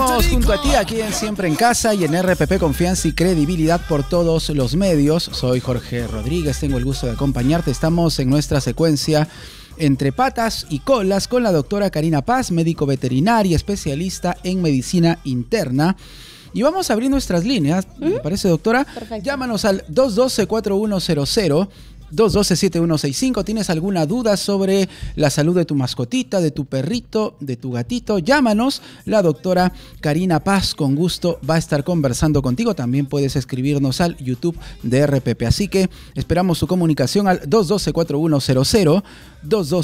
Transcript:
Seguimos junto a ti aquí en Siempre en Casa y en RPP Confianza y Credibilidad por todos los medios. Soy Jorge Rodríguez, tengo el gusto de acompañarte. Estamos en nuestra secuencia Entre Patas y Colas con la doctora Karina Paz, médico veterinaria, especialista en medicina interna. Y vamos a abrir nuestras líneas, ¿me parece, doctora? Perfecto. Llámanos al 212-4100. 212-7165. ¿Tienes alguna duda sobre la salud de tu mascotita, de tu perrito, de tu gatito? Llámanos. La doctora Karina Paz con gusto va a estar conversando contigo. También puedes escribirnos al YouTube de RPP. Así que esperamos su comunicación al 212-4100.